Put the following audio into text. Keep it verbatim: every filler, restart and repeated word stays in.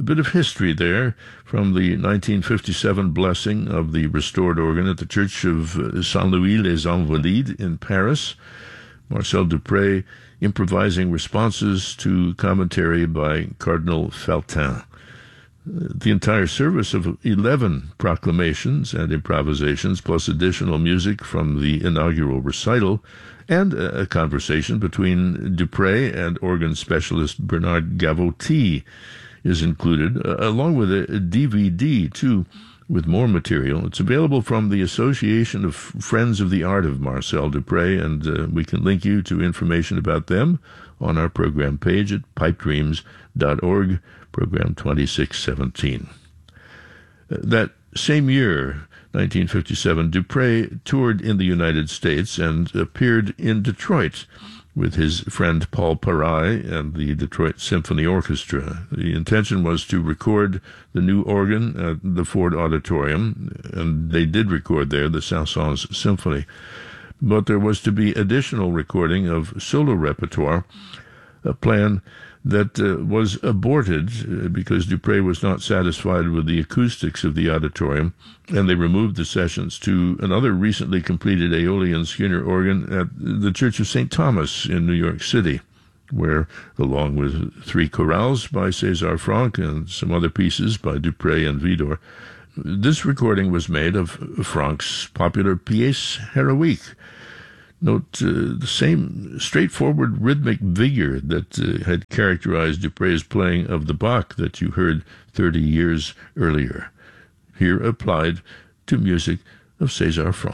bit of history there from the nineteen fifty-seven blessing of the restored organ at the Church of Saint-Louis-les-Invalides in Paris. Marcel Dupré improvising responses to commentary by Cardinal Feltin. The entire service of eleven proclamations and improvisations, plus additional music from the inaugural recital, and a conversation between Dupré and organ specialist Bernard Gavotti is included, along with a D V D, too, with more material. It's available from the Association of Friends of the Art of Marcel Dupré, and uh, we can link you to information about them on our program page at pipe dreams dot org, program twenty-six seventeen. Uh, that same year, nineteen fifty-seven, Dupré toured in the United States and appeared in Detroit with his friend Paul Paray and the Detroit Symphony Orchestra. The intention was to record the new organ at the Ford Auditorium, and they did record there the Saint-Saëns Symphony. But there was to be additional recording of solo repertoire, a plan that uh, was aborted uh, because Dupré was not satisfied with the acoustics of the auditorium, and they removed the sessions to another recently completed Aeolian Skinner organ at the Church of Saint Thomas in New York City, where, along with three chorales by César Franck and some other pieces by Dupré and Widor, this recording was made of Franck's popular Pièce Héroïque. Note uh, the same straightforward rhythmic vigor that uh, had characterized Dupré's playing of the Bach that you heard thirty years earlier, here applied to music of César Franck.